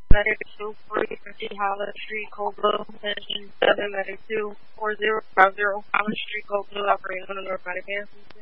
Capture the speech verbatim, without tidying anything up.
Medic two forty fifty Holland Street, Cold Blue, engine seven Medic two four zero five zero Holland Street, Cold Blue, operating on the North Medic.